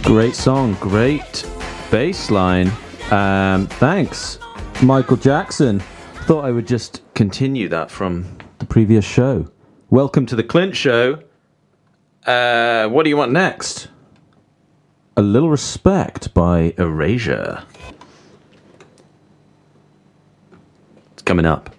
Great song, great bass line. Thanks, Michael Jackson. Thought I would just continue that from the previous show. Welcome to the Clint Show. What do you want next? A Little Respect by Erasure. It's coming up.